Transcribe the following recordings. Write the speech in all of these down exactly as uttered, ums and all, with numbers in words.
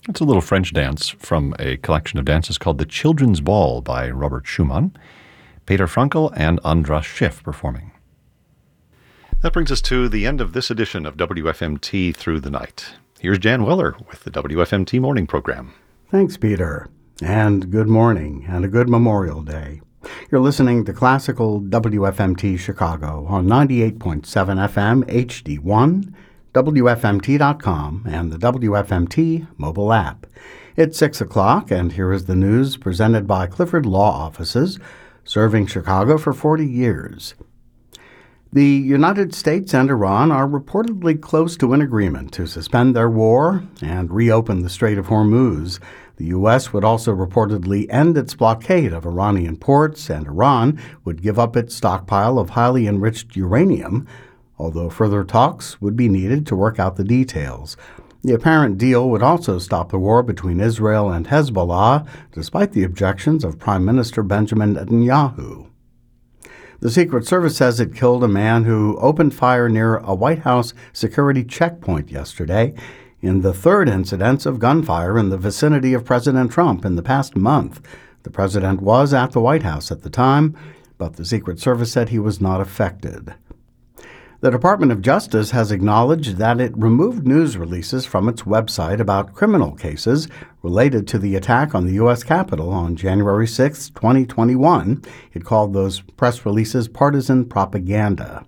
It's a little French dance from a collection of dances called The Children's Ball by Robert Schumann, Peter Frankel, and Andras Schiff performing. That brings us to the end of this edition of W F M T Through the Night. Here's Jan Weller with the W F M T Morning Program. Thanks, Peter. And good morning and a good Memorial Day. You're listening to Classical W F M T Chicago on ninety-eight point seven F M H D one, W F M T dot com, and the W F M T mobile app. It's six o'clock, and here is the news presented by Clifford Law Offices, serving Chicago for forty years. The United States and Iran are reportedly close to an agreement to suspend their war and reopen the Strait of Hormuz. The U S would also reportedly end its blockade of Iranian ports, and Iran would give up its stockpile of highly enriched uranium, although further talks would be needed to work out the details. The apparent deal would also stop the war between Israel and Hezbollah, despite the objections of Prime Minister Benjamin Netanyahu. The Secret Service says it killed a man who opened fire near a White House security checkpoint yesterday, in the third incidence of gunfire in the vicinity of President Trump in the past month. The president was at the White House at the time, but the Secret Service said he was not affected. The Department of Justice has acknowledged that it removed news releases from its website about criminal cases related to the attack on the U S Capitol on January sixth, twenty twenty-one. It called those press releases partisan propaganda.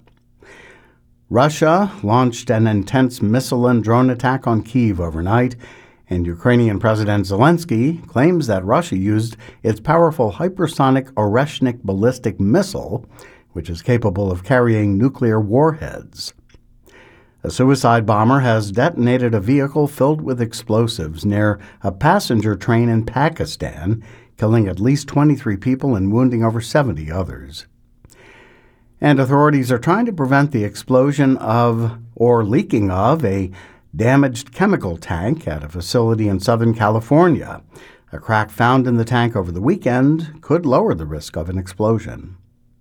Russia launched an intense missile and drone attack on Kyiv overnight, and Ukrainian President Zelensky claims that Russia used its powerful hypersonic Oreshnik ballistic missile, which is capable of carrying nuclear warheads. A suicide bomber has detonated a vehicle filled with explosives near a passenger train in Pakistan, killing at least twenty-three people and wounding over seventy others. And authorities are trying to prevent the explosion of, or leaking of, a damaged chemical tank at a facility in Southern California. A crack found in the tank over the weekend could lower the risk of an explosion.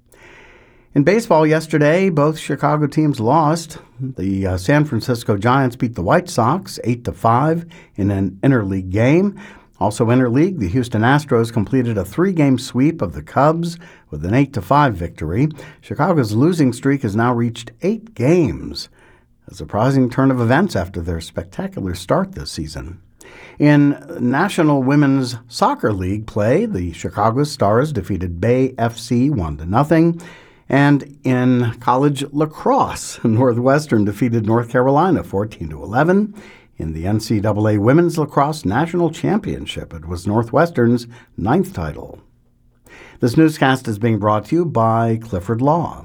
In baseball yesterday, both Chicago teams lost. The uh, San Francisco Giants beat the White Sox eight to five in an interleague game. Also interleague, the Houston Astros completed a three-game sweep of the Cubs with an eight to five victory. Chicago's losing streak has now reached eight games, a surprising turn of events after their spectacular start this season. In National Women's Soccer League play, the Chicago Stars defeated Bay F C one to nothing. And in college lacrosse, Northwestern defeated North Carolina fourteen to eleven. In the N C double A Women's Lacrosse National Championship, it was Northwestern's ninth title. This newscast is being brought to you by Clifford Law.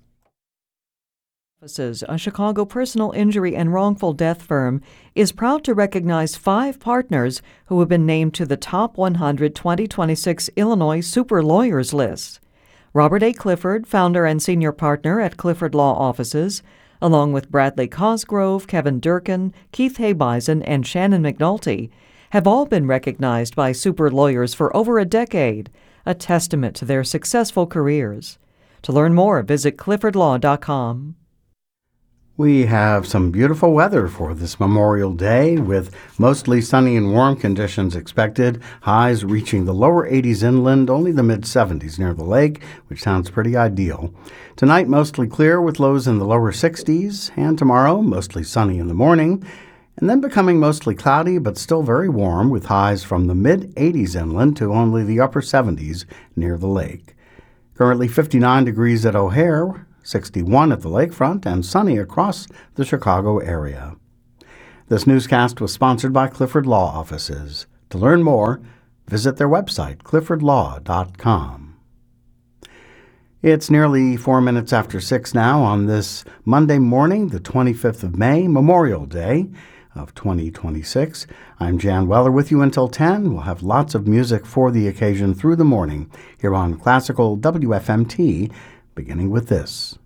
A Chicago personal injury and wrongful death firm is proud to recognize five partners who have been named to the Top one hundred twenty twenty-six Illinois Super Lawyers list. Robert A. Clifford, founder and senior partner at Clifford Law Offices, along with Bradley Cosgrove, Kevin Durkin, Keith Habeisen, and Shannon McNulty, have all been recognized by super lawyers for over a decade, a testament to their successful careers. To learn more, visit clifford law dot com. We have some beautiful weather for this Memorial Day, with mostly sunny and warm conditions expected, highs reaching the lower eighties inland, only the mid-seventies near the lake, which sounds pretty ideal. Tonight, mostly clear with lows in the lower sixties, and tomorrow, mostly sunny in the morning, and then becoming mostly cloudy but still very warm, with highs from the mid-eighties inland to only the upper seventies near the lake. Currently fifty-nine degrees at O'Hare, sixty-one at the lakefront, and sunny across the Chicago area. This newscast was sponsored by Clifford Law Offices. To learn more, visit their website, clifford law dot com. It's nearly four minutes after six now on this Monday morning, the twenty-fifth of May, Memorial Day of twenty twenty-six. I'm Jan Weller with you until ten. We'll have lots of music for the occasion through the morning here on Classical W F M T, beginning with this.